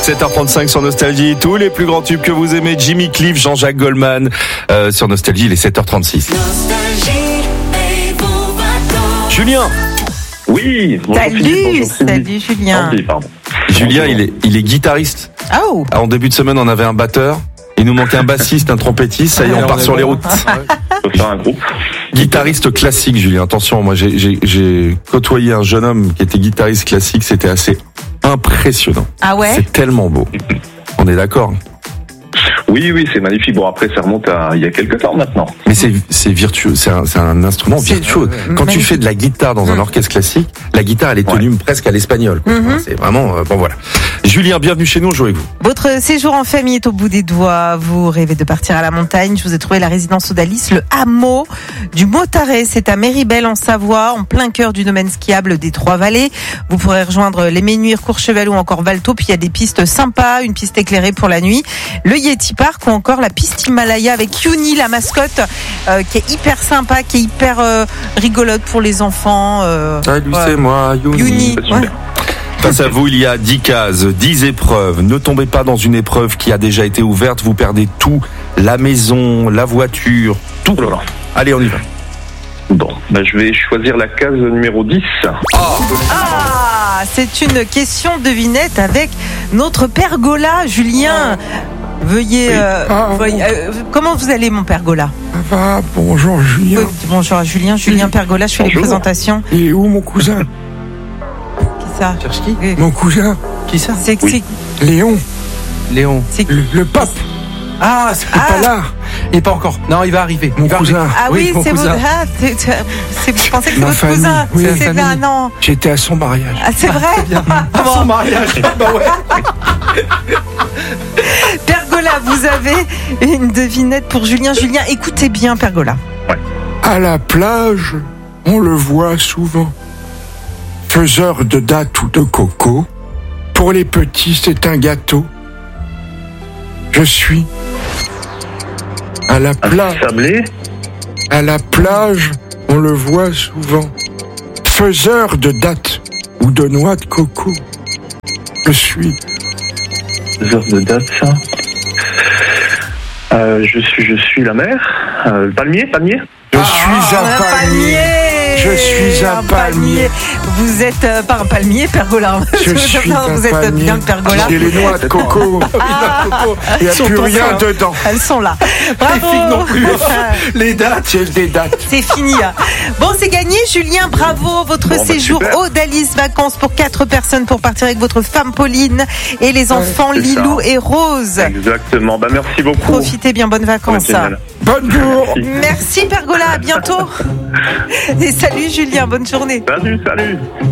7h35 sur Nostalgie, tous les plus grands tubes que vous aimez, Jimmy Cliff, Jean-Jacques Goldman, sur Nostalgie, il est 7h36. Julien. Oui, Salut Julien. Julien, il est guitariste. Oh. En début de semaine, on avait un batteur. Il nous manquait un bassiste, un trompettiste. Ça y est, on part sur les routes. On peut faire un groupe. Guitariste classique, Julien. Attention, moi, j'ai côtoyé un jeune homme qui était guitariste classique. C'était assez impressionnant. Ah ouais? C'est tellement beau. On est d'accord? Oui, c'est magnifique. Bon, après, ça remonte à il y a quelques temps maintenant. Mais c'est virtueux, c'est un instrument virtuose. Quand tu fais de la guitare dans un orchestre classique, la guitare, elle est tenue presque à l'espagnol. C'est vraiment, bon voilà. Julien, bienvenue chez nous, jouez avec vous. Votre séjour en famille est au bout des doigts. Vous rêvez de partir à la montagne. Je vous ai trouvé la résidence Odalis, le hameau du Motaret. C'est à Méribel en Savoie, en plein cœur du domaine skiable des Trois-Vallées. Vous pourrez rejoindre les Ménuires, Courchevel ou encore Valto. Puis il y a des pistes sympas, une piste éclairée pour la nuit, le Yeti Park ou encore la piste Himalaya avec Yuni, la mascotte, qui est hyper sympa, qui est hyper rigolote pour les enfants. Salut, c'est moi, Yuni. Ouais. Face à vous, il y a 10 cases, 10 épreuves. Ne tombez pas dans une épreuve qui a déjà été ouverte. Vous perdez tout. La maison, la voiture, tout. Oh là là. Allez, on y va. Bon, je vais choisir la case numéro 10. C'est une question devinette avec notre pergola, Julien. Veuillez... comment vous allez, mon pergola? Ça va, bonjour Julien. Bonjour à Julien. Julien Pergola, je fais les présentations. Et où mon cousin? Qui ça? Cherche qui? Mon cousin Qui ça? C'est Léon. Le pape. Ah, c'est pas là. Il n'est pas encore. Non, il va arriver. Mon cousin. Ah oui, mon c'est cousin. vous pensez que c'est Ma votre famille. cousin? Oui, C'est la là, famille. non. J'étais à son mariage. Ah, c'est vrai? Son mariage. Bah ouais. Pergola, vous avez une devinette pour Julien. Julien, écoutez bien, Pergola. À la plage, on le voit souvent. Faiseur de dattes ou de coco. Pour les petits, c'est un gâteau. Je suis à la plage. Sablé. À la plage, on le voit souvent. Faiseur de dattes ou de noix de coco. Je suis Heures de date, ça. Je suis la mer. Palmier. Je suis un palmier. Je suis un palmier. Vous êtes pas un palmier, Pergola. Je suis un vous êtes palmier. bien le Pergola. J'ai les noix de coco. Il n'y a plus rien dedans. Elles sont là. Bravo. Les filles non plus. Les dates. C'est des dates. C'est fini. Bon, c'est gagné, Julien. Bravo. Votre séjour super. Odalis Vacances pour 4 personnes pour partir avec votre femme Pauline et les enfants c'est Lilou ça. et Rose. Exactement. Merci beaucoup. Profitez bien. Bonnes vacances. Génial. Bonne journée. Merci, Pergola. À bientôt. Et salut, Julien. Bonne journée. Salut.